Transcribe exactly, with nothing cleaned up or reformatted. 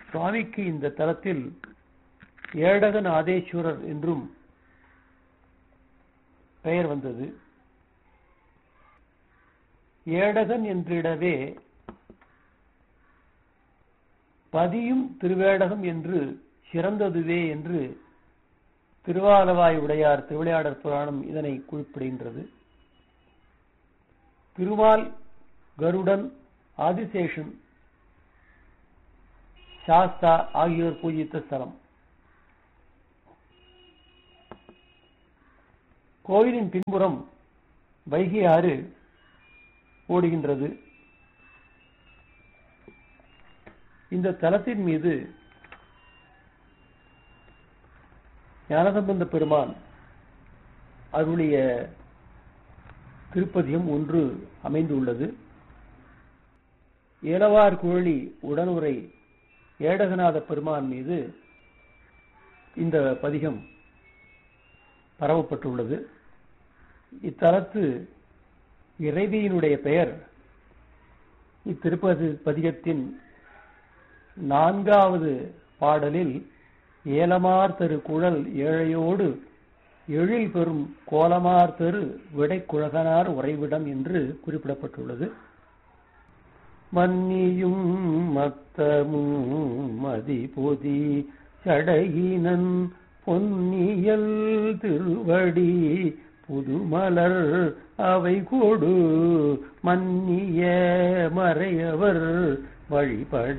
சுவாமிக்கு இந்த தலத்தில் ஏடகநாதேஸ்வரர் என்றும் பெயர் வந்தது. ஏடகன் என்றிடவே பதியும் திருவேடகம் என்று சிறந்ததுவே என்று திருவாலவாய் உடையார் திருவிளையாடற் புராணம் இதனை குறிப்பிடுகின்றது. திருமால், கருடன், ஆதிசேஷன், சாஸ்தா ஆகியோர் பூஜித்த ஸ்தலம். கோயிலின் பின்புறம் வைகை ஆறு ஓடுகின்றது. இந்த தலத்தின் மீது ஞானசம்பந்த பெருமான் அருளிய திருப்பதியம் ஒன்று அமைந்துள்ளது. ஏலவார் குழலி உடனுரை ஏடகநாத பெருமான் மீது இந்த பதிகம் பரவப்பட்டுள்ளது. இத்தலத்து இறைவியினுடைய பெயர் இத்திருப்பதி பதிகத்தின் நான்காவது பாடலில் ஏலமார் தரு குழல் ஏழையோடு எழில் பெறும் கோலமார் தரு விடை குழகனார் உறைவிடம் என்று குறிப்பிடப்பட்டுள்ளது. மன்னியும் மத்தமும் மதிபொதி சடையினன் பொன்னியல் திருவடி புதுமலர் அவை கொடு மன்னிய மறையவர் வழிபட